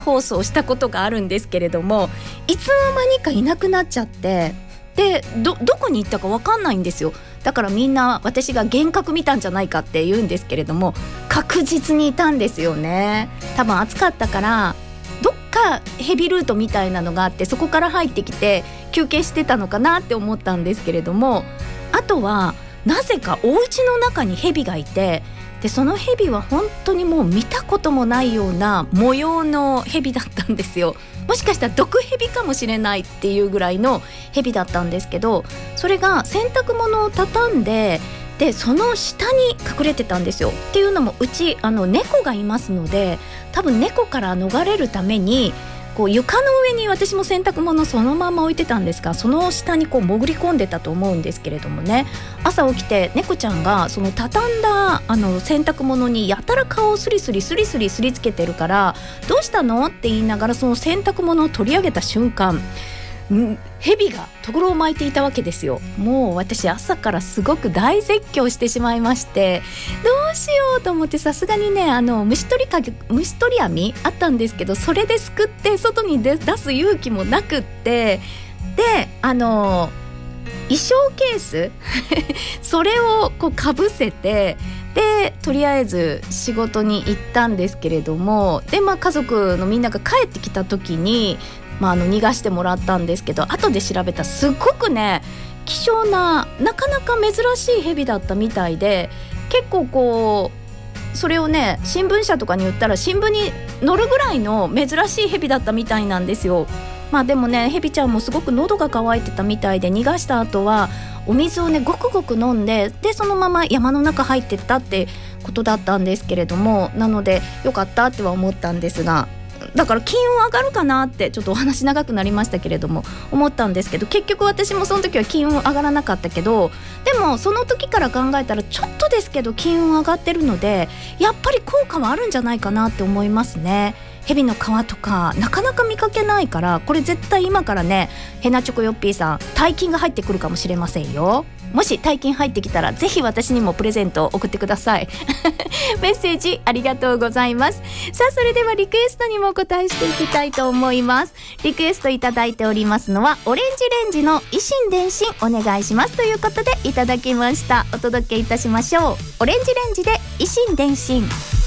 放送したことがあるんですけれども、いつの間にかいなくなっちゃって、で どこに行ったか分かんないんですよ。だからみんな私が幻覚見たんじゃないかって言うんですけれども、確実にいたんですよね。多分暑かったからどっかヘビルートみたいなのがあって、そこから入ってきて休憩してたのかなって思ったんですけれども、あとはなぜかお家の中にヘビがいて、でそのヘビは本当にもう見たこともないような模様のヘビだったんですよ。もしかしたら毒ヘビかもしれないっていうぐらいのヘビだったんですけど、それが洗濯物を畳んで、でその下に隠れてたんですよ。っていうのもうち猫がいますので、多分猫から逃れるためにこう床の上に私も洗濯物そのまま置いてたんですが、その下にこう潜り込んでたと思うんですけれどもね、朝起きて猫ちゃんがその畳んだ洗濯物にやたら顔をスリスリすりつけてるから、どうしたのって言いながらその洗濯物を取り上げた瞬間、ヘビがところを巻いていたわけですよ。もう私朝からすごく大絶叫してしまいまして、どうしようと思って、さすがにね虫取り網あったんですけど、それですくって外に出す勇気もなくって、で衣装ケースそれをこうかぶせて、でとりあえず仕事に行ったんですけれども、で家族のみんなが帰ってきた時に逃がしてもらったんですけど、後で調べたらすっごくね希少な、なかなか珍しいヘビだったみたいで、結構こうそれをね新聞社とかに言ったら新聞に載るぐらいの珍しいヘビだったみたいなんですよ。でもねヘビちゃんもすごく喉が渇いてたみたいで、逃がした後はお水をねごくごく飲んで、でそのまま山の中入ってったってことだったんですけれども、なのでよかったっては思ったんですが、だから金運上がるかなってちょっとお話長くなりましたけれども思ったんですけど、結局私もその時は金運上がらなかったけど、でもその時から考えたらちょっとですけど金運上がってるので、やっぱり効果はあるんじゃないかなって思いますね。蛇の皮とかなかなか見かけないから、これ絶対今からねヘナチョコヨッピーさん大金が入ってくるかもしれませんよ。もし大金入ってきたらぜひ私にもプレゼントを送ってくださいメッセージありがとうございます。さあそれではリクエストにもお答えしていきたいと思います。リクエストいただいておりますのはオレンジレンジの維新伝心お願いしますということでいただきました。お届けいたしましょう。オレンジレンジで維新伝心。